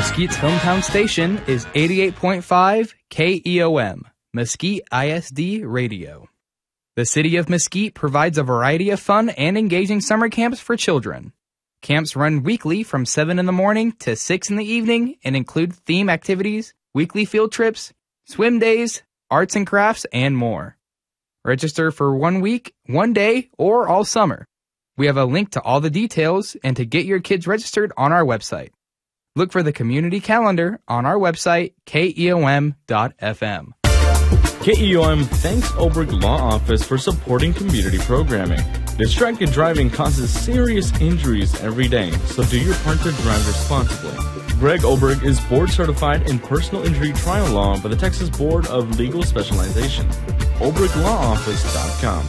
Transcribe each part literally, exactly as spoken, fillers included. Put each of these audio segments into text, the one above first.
Mesquite's hometown station is eighty-eight point five K E O M, Mesquite I S D Radio. The city of Mesquite provides a variety of fun and engaging summer camps for children. Camps run weekly from seven in the morning to six in the evening and include theme activities, weekly field trips, swim days, arts and crafts, and more. Register for one week, one day, or all summer. We have a link to all the details and to get your kids registered on our website. Look for the community calendar on our website, K E O M dot F M. K E O M thanks Olbrich Law Office for supporting community programming. Distracted driving causes serious injuries every day, so do your part to drive responsibly. Greg Olbrich is board certified in personal injury trial law by the Texas Board of Legal Specialization. Olbrich Law Office dot com.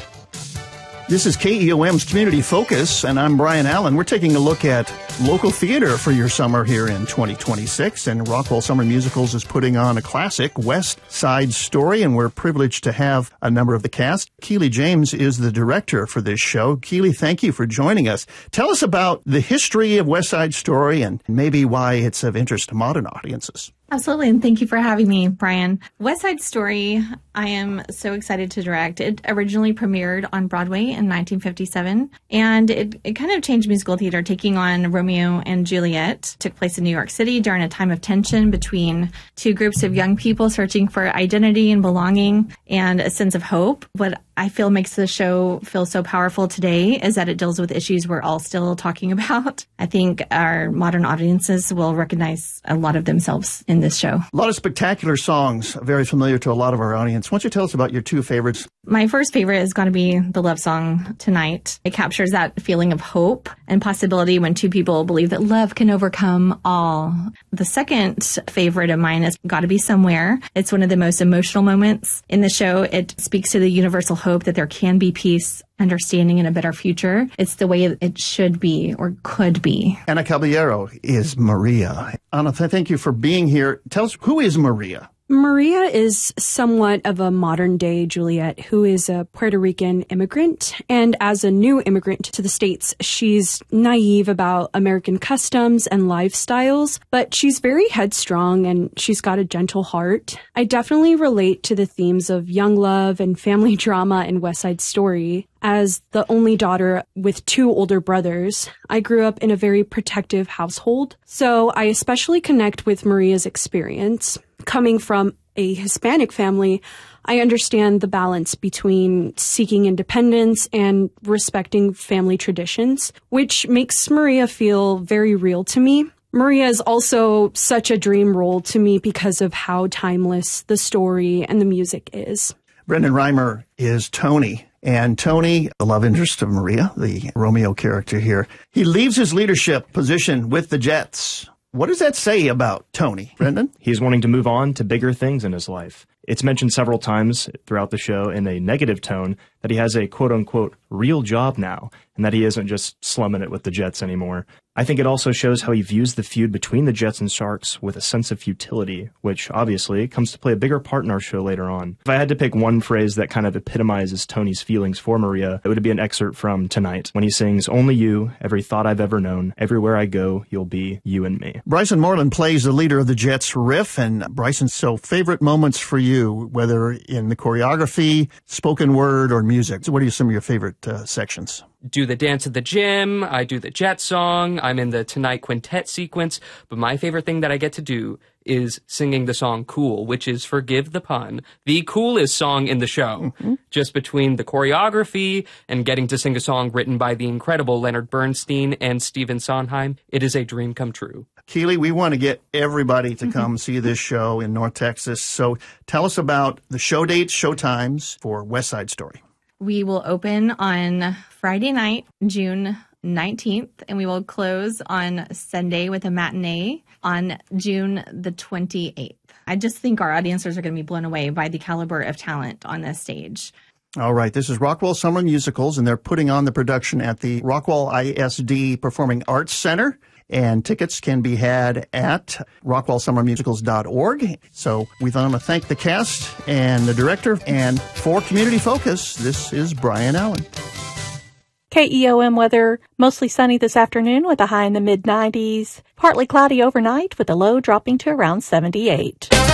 This is K E O M's Community Focus, and I'm Brian Allen. We're taking a look at local theater for your summer here in twenty twenty-six, and Rockwall Summer Musicals is putting on a classic, West Side Story, and we're privileged to have a number of the cast. Keely James is the director for this show. Keely, thank you for joining us. Tell us about the history of West Side Story and maybe why it's of interest to modern audiences. Absolutely, and thank you for having me, Brian. West Side Story, I am so excited to direct. It originally premiered on Broadway in nineteen fifty-seven, and it, it kind of changed musical theater, taking on Romeo and Juliet. It took place in New York City during a time of tension between two groups of young people searching for identity and belonging and a sense of hope. What I feel makes the show feel so powerful today is that it deals with issues we're all still talking about. I think our modern audiences will recognize a lot of themselves in this show. A lot of spectacular songs, very familiar to a lot of our audience. Why don't you tell us about your two favorites? My first favorite is going to be the love song Tonight. It captures that feeling of hope and possibility when two people believe that love can overcome all. The second favorite of mine has got to be Somewhere. It's one of the most emotional moments in the show. It speaks to the universal hope that there can be peace, understanding, and a better future. It's the way it should be or could be. Ana Caballero is Maria. Ana, thank you for being here. Tell us, who is Maria? Maria is somewhat of a modern-day Juliet, who is a Puerto Rican immigrant. And as a new immigrant to the States, she's naive about American customs and lifestyles, but she's very headstrong and she's got a gentle heart. I definitely relate to the themes of young love and family drama in West Side Story. As the only daughter with two older brothers, I grew up in a very protective household, so I especially connect with Maria's experience. Coming from a Hispanic family, I understand the balance between seeking independence and respecting family traditions, which makes Maria feel very real to me. Maria is also such a dream role to me because of how timeless the story and the music is. Brendan Reimer is Tony. And Tony, the love interest of Maria, the Romeo character here, he leaves his leadership position with the Jets. What does that say about Tony, Brendan? He's wanting to move on to bigger things in his life. It's mentioned several times throughout the show in a negative tone that he has a quote-unquote real job now and that he isn't just slumming it with the Jets anymore. I think it also shows how he views the feud between the Jets and Sharks with a sense of futility, which obviously comes to play a bigger part in our show later on. If I had to pick one phrase that kind of epitomizes Tony's feelings for Maria, it would be an excerpt from Tonight, when he sings, "Only you, every thought I've ever known, everywhere I go, you'll be you and me." Bryson Moreland plays the leader of the Jets riff, and Bryson, so favorite moments for you, whether in the choreography, spoken word, or music. So what are some of your favorite uh, sections? Do the dance at the gym, I do the Jet song, I'm in the Tonight Quintet sequence, but my favorite thing that I get to do is singing the song Cool, which is, forgive the pun, the coolest song in the show. Mm-hmm. Just between the choreography and getting to sing a song written by the incredible Leonard Bernstein and Stephen Sondheim, it is a dream come true. Keely, we want to get everybody to come mm-hmm. see this show in North Texas, so tell us about the show dates, show times for West Side Story. We will open on Friday night, June nineteenth, and we will close on Sunday with a matinee on June the twenty-eighth. I just think our audiences are going to be blown away by the caliber of talent on this stage. All right. This is Rockwall Summer Musicals, and they're putting on the production at the Rockwall I S D Performing Arts Center. And tickets can be had at rockwall summer musicals dot org. So we want to thank the cast and the director. And for Community Focus, this is Brian Allen. K E O M weather, mostly sunny this afternoon with a high in the mid nineties. Partly cloudy overnight with a low dropping to around seventy-eight.